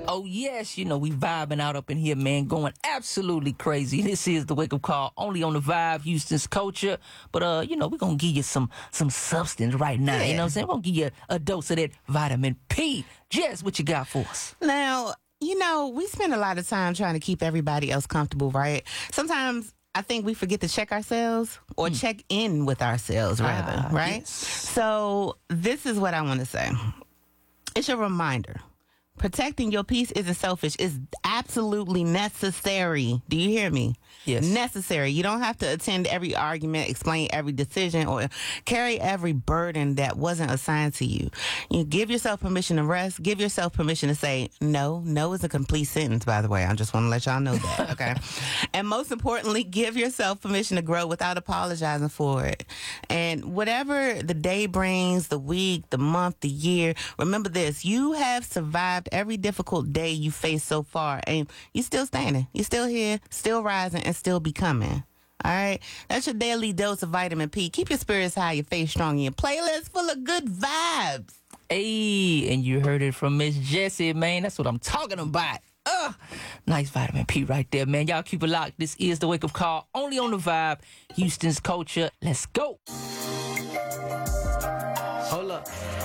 Oh, yes, we vibing out up in here, man, going absolutely crazy. This is the Wake Up Call, only on the Vibe, Houston's culture. But, we're going to give you some substance right now. You know what I'm saying? We're going to give you a dose of that vitamin P. Jess, what you got for us? Now, we spend a lot of time trying to keep everybody else comfortable, right? Sometimes I think we forget to check ourselves or check in with ourselves, rather, right? Yes. So this is what I want to say. It's a reminder. Protecting your peace isn't selfish. It's absolutely necessary. Do you hear me? Yes. Necessary. You don't have to attend every argument, explain every decision, or carry every burden that wasn't assigned to you. You give yourself permission to rest. Give yourself permission to say no. No is a complete sentence, by the way. I just want to let y'all know that, okay? And most importantly, give yourself permission to grow without apologizing for it. And whatever the day brings, the week, the month, the year, remember this. You have survived every difficult day you faced so far, and you're still standing. You're still here, still rising, and still becoming. All right? That's your daily dose of vitamin P. Keep your spirits high, your faith strong, and your playlist full of good vibes. Hey, and you heard it from Miss Jessie, man. That's what I'm talking about. Nice vitamin P right there, man. Y'all keep it locked. This is the Wake Up Call, only on the Vibe, Houston's culture. Let's go. Hold up.